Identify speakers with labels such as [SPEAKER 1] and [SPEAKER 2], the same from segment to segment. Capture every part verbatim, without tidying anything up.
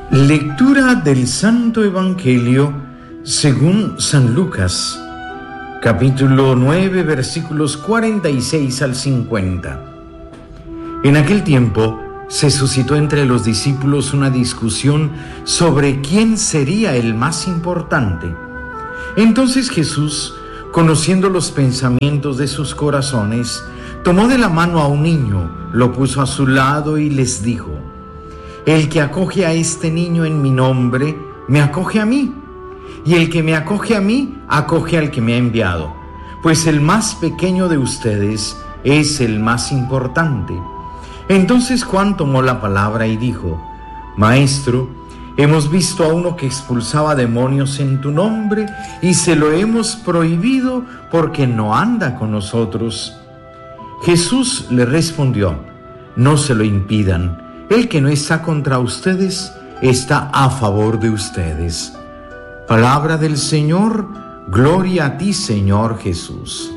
[SPEAKER 1] Lectura del Santo Evangelio según San Lucas, capítulo nueve, versículos cuarenta y seis al cincuenta. En aquel tiempo se suscitó entre los discípulos una discusión sobre quién sería el más importante. Entonces Jesús, conociendo los pensamientos de sus corazones, tomó de la mano a un niño, lo puso a su lado y les dijo: El que acoge a este niño en mi nombre, me acoge a mí. Y el que me acoge a mí, acoge al que me ha enviado. Pues el más pequeño de ustedes es el más importante. Entonces Juan tomó la palabra y dijo: Maestro, hemos visto a uno que expulsaba demonios en tu nombre y se lo hemos prohibido porque no anda con nosotros. Jesús le respondió: No se lo impidan. El que no está contra ustedes está a favor de ustedes. Palabra del Señor, gloria a ti, Señor Jesús.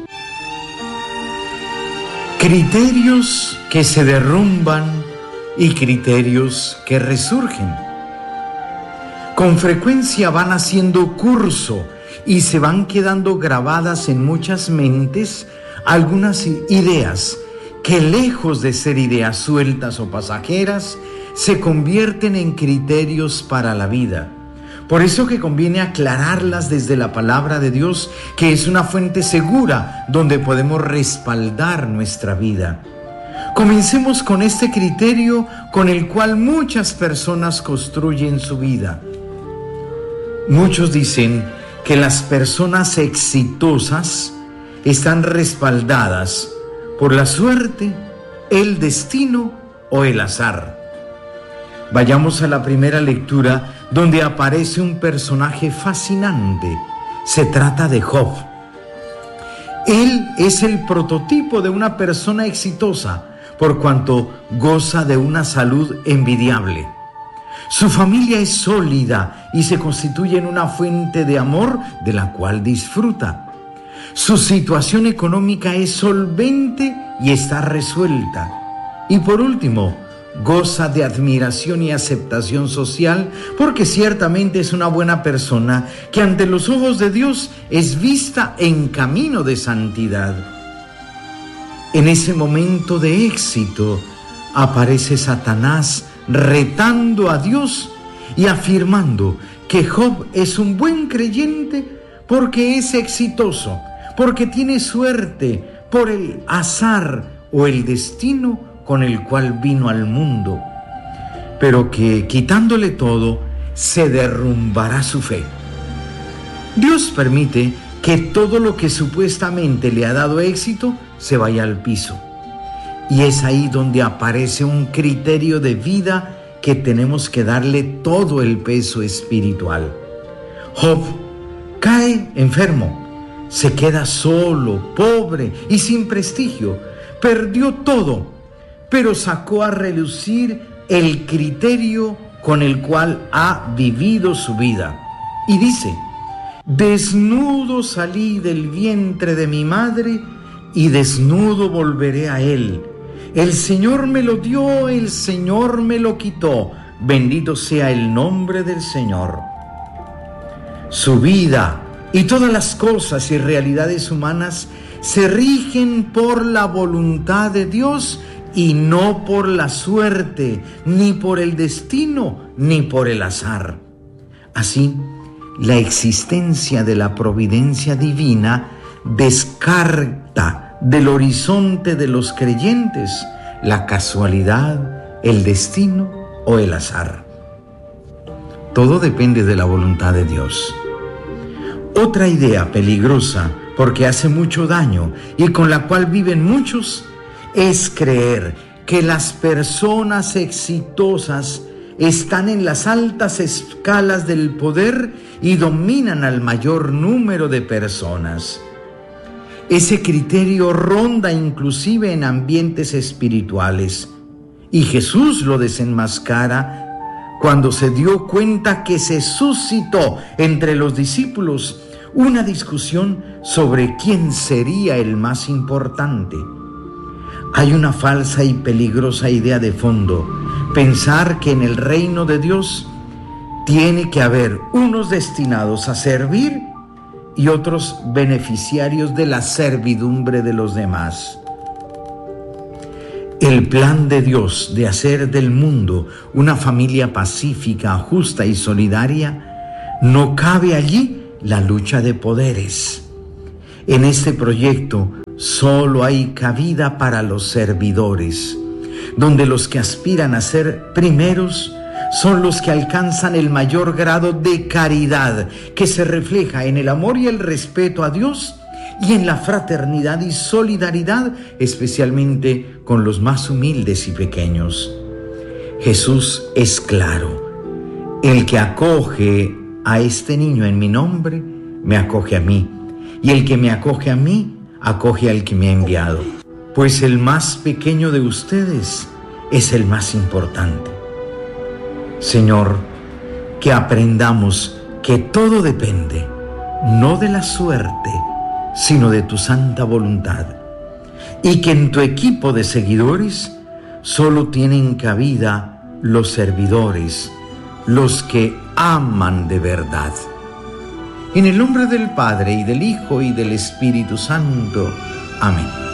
[SPEAKER 1] Criterios que se derrumban y criterios que resurgen. Con frecuencia van haciendo curso y se van quedando grabadas en muchas mentes algunas ideas que, lejos de ser ideas sueltas o pasajeras, se convierten en criterios para la vida. Por eso que conviene aclararlas desde la palabra de Dios, que es una fuente segura donde podemos respaldar nuestra vida. Comencemos con este criterio con el cual muchas personas construyen su vida. Muchos dicen que las personas exitosas están respaldadas por la suerte, el destino o el azar. Vayamos a la primera lectura, donde aparece un personaje fascinante. Se trata de Job. Él es el prototipo de una persona exitosa, por cuanto goza de una salud envidiable. Su familia es sólida y se constituye en una fuente de amor de la cual disfruta. Su situación económica es solvente y está resuelta. Y por último, goza de admiración y aceptación social porque ciertamente es una buena persona que ante los ojos de Dios es vista en camino de santidad. En ese momento de éxito aparece Satanás retando a Dios y afirmando que Job es un buen creyente porque es exitoso, porque tiene suerte por el azar o el destino con el cual vino al mundo, pero que quitándole todo se derrumbará su fe. Dios permite que todo lo que supuestamente le ha dado éxito se vaya al piso, y es ahí donde aparece un criterio de vida que tenemos que darle todo el peso espiritual. Job cae enfermo, se queda solo, pobre y sin prestigio. Perdió todo, pero sacó a relucir el criterio con el cual ha vivido su vida. Y dice: Desnudo salí del vientre de mi madre y desnudo volveré a él. El Señor me lo dio, el Señor me lo quitó. Bendito sea el nombre del Señor. Su vida y todas las cosas y realidades humanas se rigen por la voluntad de Dios y no por la suerte, ni por el destino, ni por el azar. Así, la existencia de la providencia divina descarta del horizonte de los creyentes la casualidad, el destino o el azar. Todo depende de la voluntad de Dios. Otra idea peligrosa, porque hace mucho daño y con la cual viven muchos, es creer que las personas exitosas están en las altas escalas del poder y dominan al mayor número de personas. Ese criterio ronda inclusive en ambientes espirituales, y Jesús lo desenmascara cuando se dio cuenta que se suscitó entre los discípulos una discusión sobre quién sería el más importante. Hay una falsa y peligrosa idea de fondo: pensar que en el reino de Dios tiene que haber unos destinados a servir y otros beneficiarios de la servidumbre de los demás. El plan de Dios de hacer del mundo una familia pacífica, justa y solidaria, no cabe allí la lucha de poderes. En este proyecto solo hay cabida para los servidores, donde los que aspiran a ser primeros son los que alcanzan el mayor grado de caridad, que se refleja en el amor y el respeto a Dios y en la fraternidad y solidaridad, especialmente con los más humildes y pequeños. Jesús es claro: el que acoge a este niño en mi nombre, me acoge a mí, y el que me acoge a mí, acoge al que me ha enviado. Pues el más pequeño de ustedes es el más importante. Señor, que aprendamos que todo depende, no de la suerte, sino de tu santa voluntad, y que en tu equipo de seguidores solo tienen cabida los servidores, los que aman de verdad. En el nombre del Padre, y del Hijo, y del Espíritu Santo. Amén.